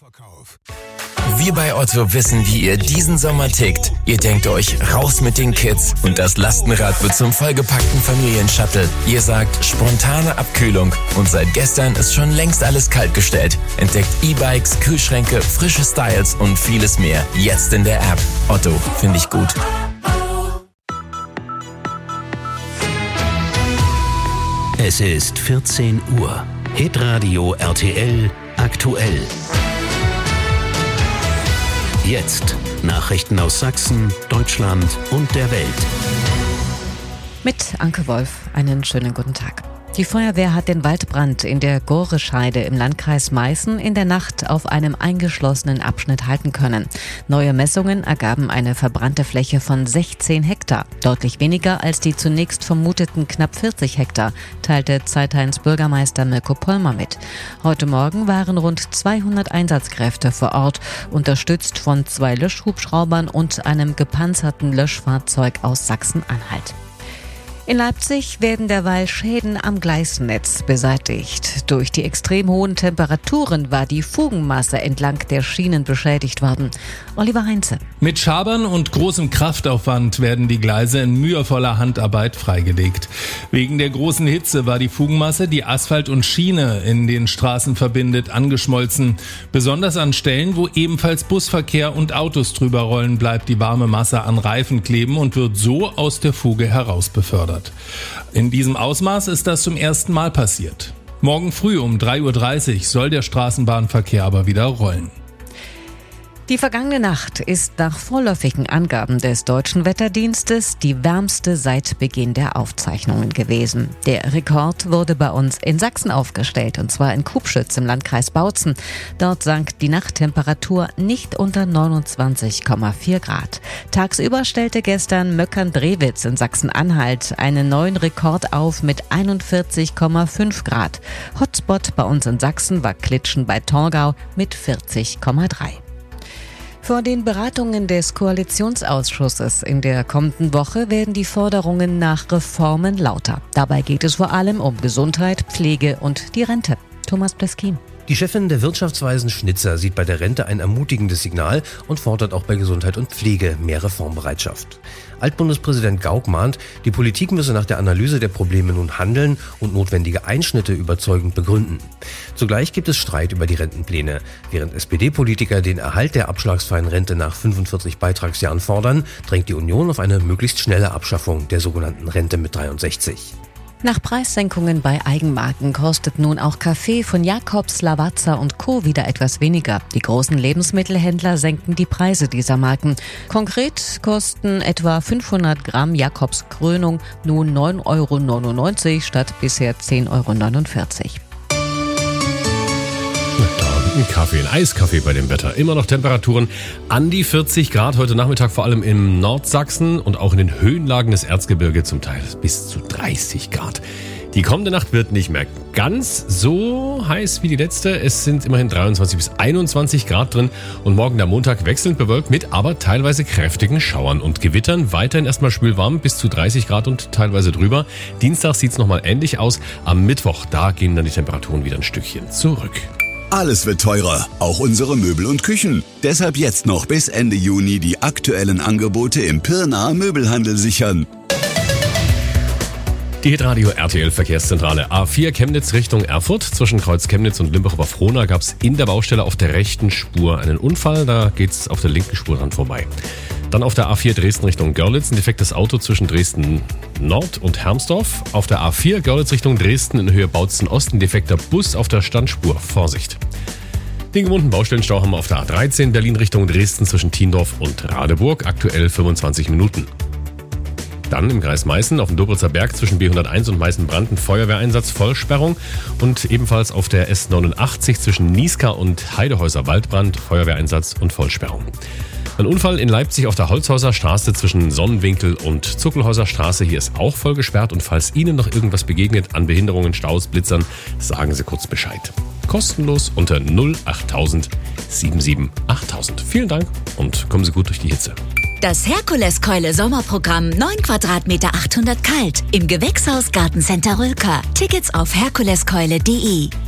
Vorverkauf. Wir bei Otto wissen, wie ihr diesen Sommer tickt. Ihr denkt euch, raus mit den Kids und das Lastenrad wird zum vollgepackten Familienshuttle. Ihr sagt, spontane Abkühlung und seit gestern ist schon längst alles kaltgestellt. Entdeckt E-Bikes, Kühlschränke, frische Styles und vieles mehr. Jetzt in der App. Otto, finde ich gut. Es ist 14 Uhr. Hitradio RTL aktuell. Jetzt Nachrichten aus Sachsen, Deutschland und der Welt. Mit Anke Wolf, einen schönen guten Tag. Die Feuerwehr hat den Waldbrand in der Gorescheide im Landkreis Meißen in der Nacht auf einem eingeschlossenen Abschnitt halten können. Neue Messungen ergaben eine verbrannte Fläche von 16 Hektar. Deutlich weniger als die zunächst vermuteten knapp 40 Hektar, teilte Zeithains Bürgermeister Mirko Pollmer mit. Heute Morgen waren rund 200 Einsatzkräfte vor Ort, unterstützt von 2 Löschhubschraubern und einem gepanzerten Löschfahrzeug aus Sachsen-Anhalt. In Leipzig werden derweil Schäden am Gleisnetz beseitigt. Durch die extrem hohen Temperaturen war die Fugenmasse entlang der Schienen beschädigt worden. Oliver Heinze. Mit Schabern und großem Kraftaufwand werden die Gleise in mühevoller Handarbeit freigelegt. Wegen der großen Hitze war die Fugenmasse, die Asphalt und Schiene in den Straßen verbindet, angeschmolzen. Besonders an Stellen, wo ebenfalls Busverkehr und Autos drüber rollen, bleibt die warme Masse an Reifen kleben und wird so aus der Fuge heraus befördert. In diesem Ausmaß ist das zum ersten Mal passiert. Morgen früh um 3:30 Uhr soll der Straßenbahnverkehr aber wieder rollen. Die vergangene Nacht ist nach vorläufigen Angaben des Deutschen Wetterdienstes die wärmste seit Beginn der Aufzeichnungen gewesen. Der Rekord wurde bei uns in Sachsen aufgestellt, und zwar in Kubschütz im Landkreis Bautzen. Dort sank die Nachttemperatur nicht unter 29,4 Grad. Tagsüber stellte gestern Möckern-Drewitz in Sachsen-Anhalt einen neuen Rekord auf mit 41,5 Grad. Hotspot bei uns in Sachsen war Klitschen bei Torgau mit 40,3. Vor den Beratungen des Koalitionsausschusses in der kommenden Woche werden die Forderungen nach Reformen lauter. Dabei geht es vor allem um Gesundheit, Pflege und die Rente. Thomas Pleskin. Die Chefin der Wirtschaftsweisen Schnitzer sieht bei der Rente ein ermutigendes Signal und fordert auch bei Gesundheit und Pflege mehr Reformbereitschaft. Altbundespräsident Gauck mahnt, die Politik müsse nach der Analyse der Probleme nun handeln und notwendige Einschnitte überzeugend begründen. Zugleich gibt es Streit über die Rentenpläne. Während SPD-Politiker den Erhalt der abschlagsfreien Rente nach 45 Beitragsjahren fordern, drängt die Union auf eine möglichst schnelle Abschaffung der sogenannten Rente mit 63. Nach Preissenkungen bei Eigenmarken kostet nun auch Kaffee von Jacobs, Lavazza und Co. wieder etwas weniger. Die großen Lebensmittelhändler senken die Preise dieser Marken. Konkret kosten etwa 500 Gramm Jacobs Krönung nun 9,99 € statt bisher 10,49 €. Ein Kaffee, ein Eiskaffee bei dem Wetter. Immer noch Temperaturen an die 40 Grad. Heute Nachmittag vor allem im Nordsachsen und auch in den Höhenlagen des Erzgebirges zum Teil bis zu 30 Grad. Die kommende Nacht wird nicht mehr ganz so heiß wie die letzte. Es sind immerhin 23 bis 21 Grad drin und morgen der Montag wechselnd bewölkt mit aber teilweise kräftigen Schauern und Gewittern. Weiterhin erstmal schwülwarm bis zu 30 Grad und teilweise drüber. Dienstag sieht es nochmal ähnlich aus. Am Mittwoch, da gehen dann die Temperaturen wieder ein Stückchen zurück. Alles wird teurer, auch unsere Möbel und Küchen. Deshalb jetzt noch bis Ende Juni die aktuellen Angebote im Pirnaer Möbelhandel sichern. Die Hitradio RTL Verkehrszentrale. A4 Chemnitz Richtung Erfurt. Zwischen Kreuz Chemnitz und Limbach-Oberfrohna gab es in der Baustelle auf der rechten Spur einen Unfall. Da geht es auf der linken Spur dran vorbei. Dann auf der A4 Dresden Richtung Görlitz ein defektes Auto zwischen Dresden Nord und Hermsdorf. Auf der A4 Görlitz Richtung Dresden in Höhe Bautzen Ost ein defekter Bus auf der Standspur. Vorsicht! Den gewohnten Baustellenstau haben wir auf der A13 Berlin Richtung Dresden zwischen Thiendorf und Radeburg. Aktuell 25 Minuten. Dann im Kreis Meißen auf dem Dobritzer Berg zwischen B101 und Meißen-Branden Feuerwehreinsatz, Vollsperrung. Und ebenfalls auf der S89 zwischen Niesca und Heidehäuser Waldbrand Feuerwehreinsatz und Vollsperrung. Ein Unfall in Leipzig auf der Holzhauser Straße zwischen Sonnenwinkel und Zuckelhäuser Straße. Hier ist auch voll gesperrt und falls Ihnen noch irgendwas begegnet an Behinderungen, Staus, Blitzern, sagen Sie kurz Bescheid. Kostenlos unter 08000 77 8000. Vielen Dank und kommen Sie gut durch die Hitze. Das Herkuleskeule Sommerprogramm 9 Quadratmeter 800 kalt im Gewächshaus Gartencenter Rülker. Tickets auf herkuleskeule.de.